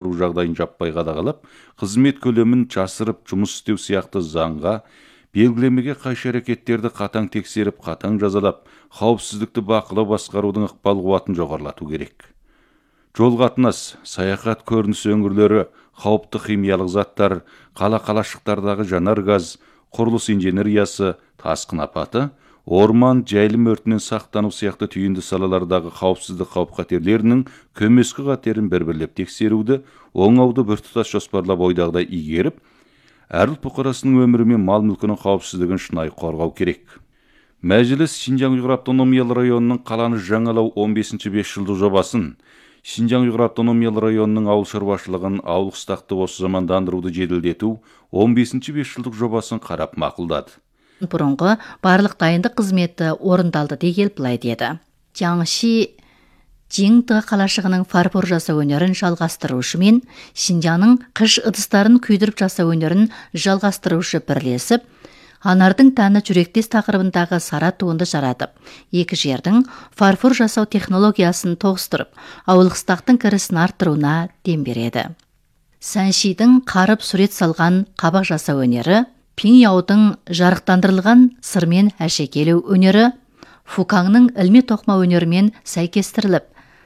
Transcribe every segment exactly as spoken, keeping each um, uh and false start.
шақыру жағдайын жаппай қадағалап, қызмет көлемін жасырып жұмыс істеу сияқты заңға, белгілемеге қайшы әрекеттерді қатаң тексеріп, қатаң жазалап, қауіпсіздікті бақылау басқарудың ықпал қуатын жоғарылату керек. Жол қатынас, саяхат көрініс өңірлері, қауіпті химиялық заттар, қала қалашықтардағы жанар газ, құрылыс инженериясы, тасқын апаты, орман, жайылым өртінен сақтану сияқты түйінді салалардағы қауіпсіздік қауіп-қатерлерінің көмескі қатерін бір-бірлеп тексеруді, оңауды біртұтас жоспарлап ойдағыдай игеріп, әр ұлт бұқарасының өмірі мен мал мүлкінің қауіпсіздігін шынайы қорғау керек. Мәжіліс Шинжаң Уйғыр автономиялы районының қаланы жаңалау он бесінші бес жылдық жобасын, Шинжаң Уйғыр автономиялы районының ауыл шаруашылығын, ауыл қыстақты осы замандандыруды жеделдету он бесінші бес жылдық жобасын қарап мақұлдады. Бұрынғы барлық дайындық қызметі орындалды деген былай деді. Жаңши Жиңды қалашығының фарфор жасау өнерін жалғастырушы мен Шинжаңның қыш ыдыстарын күйдіріп жасау өнерін жалғастырушы бірлесіп, Анардың тәні жүректес тақырыбындағы сара туынды жаратып, екі жердің фарфор жасау технологиясын тоғыстырып, ауыл қыстақтың кірісін арттыруына дем береді. Сәншидің қарып сурет салған қабақ жасау өнері, Пиньяудың жарықтандырылған сырмен әшекелеу өнері, Фукаңның ілме тоқма өнерімен сәйкестіріліп,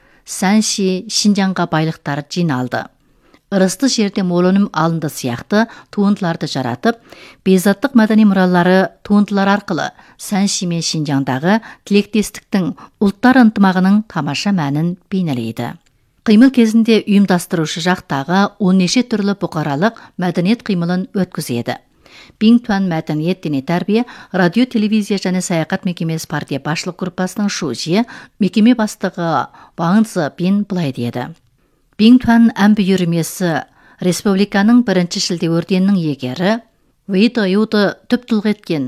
Сәнши Шинжаңға байлықтар жиналды. Ырысты жерде мол өнім алынды сияқты туындыларды жаратып, бейзаттық мәдени мұралары туындылар арқылы Сәнши мен Шинжаңдағы тілектестіктің, ұлттар ынтымағының тамаша мәнін бейнелейді. Қимыл кезінде ұйымдастырушы жақтағы он неше түрлі бұқаралық мәдениет қимылын өткізеді. Бингтуан мәдениет дене тәрбие, радио, телевизия және саяхат мекемесі партия басшылық группасының шужие, мекеме бастығы Ваңзы Бин былай деді. Бингтуан әмбі үйірмесі республиканың бірінші шілде орденінің егері, Вейді Юды түп тұлға еткен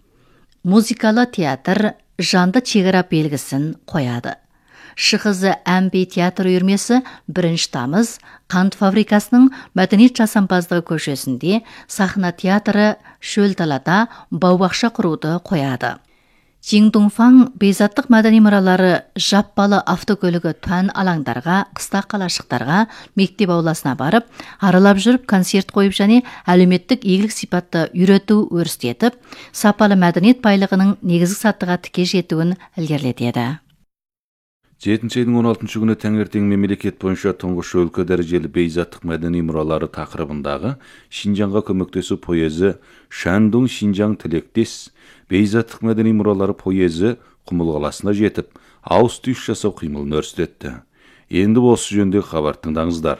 музыкалы театр жанды чегара белгісін қояды. Шығызы әмбі театр үйірмесі бірінші тамыз қант фабрикасының мәдениет жасампаздығы көшесінде сахна театры шөл далада бау-бақша құруды қояды. Жиңдунфаң бейзаттық мәдени мұралары жаппалы автокөлігі туан алаңдарға, қыстақ қалашықтарға, мектеп ауласына барып, аралап жүріп концерт қойып және әлеуметтік игілік сипатты үйрету өрістетіп, сапалы мәдениет байлығының негізгі сатыға тіке жетуін ілгерілетеді. жетінші айдың он алтыншы күні таңертең мемлекет бойынша тұңғыш өлкө дәрежелі бейзаттық мәдени мұралары тақырыбындағы Шинжаңға көмектесу поезі Шандун Шинжаң тілектес бейзаттық мәдени мұралары поезі Құмыл қаласына жетіп, ауыз түйіс жасау қимылын өрістетті. Енді осы жөнде хабар тыңдаңыздар.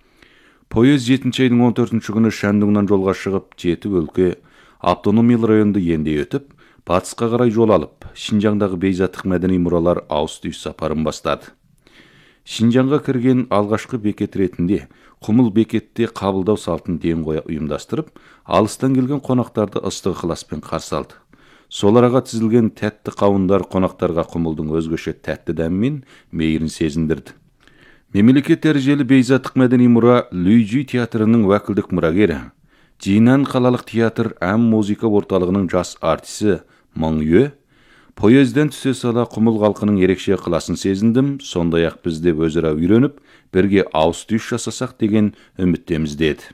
Поез жетінші айдың он төртінші күні Шандуннан жолға шығып, жеті өлке автономиялы районды енді өтіп, батысқа қарай жол алып, Шинжаңдағы бейзаттық мәдени мұралар ауыз түйіс сапарын бастады. Шинжаңға кірген алғашқы бекет ретінде Құмыл бекетте қабылдау салтын ден қоя ұйымдастырып, алыстан келген қонақтарды ыстық ықыласпен қарсы алды. Сол араға тізілген тәтті қауындар қонақтарға Құмылдың өзгеше тәтті дәмімен мейірін сезіндірді. Мемлекет дәрежелі бейзаттық мәдени мұра Лүйжи театрының уәкілдік мұрагері, Жинан қалалық театр әм музыка орталығының жас артисі Мыңйө, поезден түсе сала Құмыл халқының ерекше ықыласын сезіндім, сондай-ақ бізде өзара үйреніп, бірге ауыз түйіс жасасақ деген үміттеміз деді.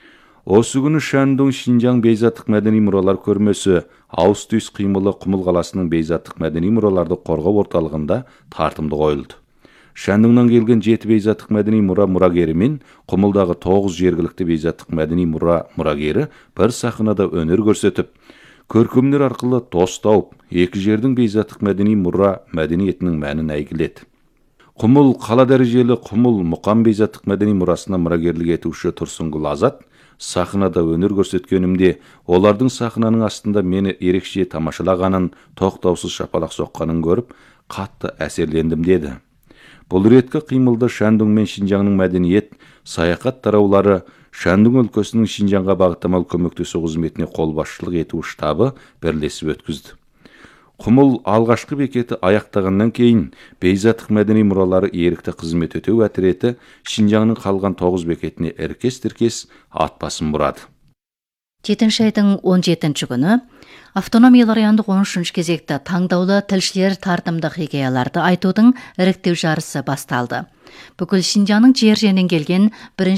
Осы күні Шандун Шинжаң бейзаттық мәдени мұралар көрмесі ауыз түйіс қимылы Құмыл қаласының бейзаттық мәдени мұраларды қорғау орталығында тартымды қойылды. Шандуннан келген жеті бейзаттық мәдени мұра мұрагері мен Құмылдағы тоғыз жергілікті бейзаттық мәдени мұра мұрагері бір сахнада өнер көрсетіп, көркемдер арқылы дос тауып, екі жердің бейзаттық мәдени мұра мәдениетінің мәнін әйгіледі. Құмыл қала дәрежелі Құмыл Мұқан бейзаттық мәдени мұрасына мұрагерлік етуші Тұрсынғұл Азат сахнада өнер көрсеткенімде, олардың сахнаның астында мені ерекше тамашалағанын, тоқтаусыз шапалақ соққанын көріп, қатты әсерлендім деді. Бұл реткі қимылды Шандун мен Шинжаңның мәдениет, саяхат тараулары, Шандун өлкесінің Шинжаңға бағыттамалы көмектесу қызметіне қолбасшылық ету штабы бірлесіп өткізді. Құмыл алғашқы бекеті аяқтағаннан кейін бейзаттық мәдени мұралары ерікті қызмет өтеу әтіреті Шинжаңның қалған тоғыз бекетіне іркес-тіркес ат басын бұрады. жетінші айдың он жетінші күні автономиялы райондық он үшінші кезекті таңдаулы тілшілер тартымды хикаяларды айтудың іріктеу жарысы басталды. Бүкіл Шинжаңның жер-жерінен келген бірінші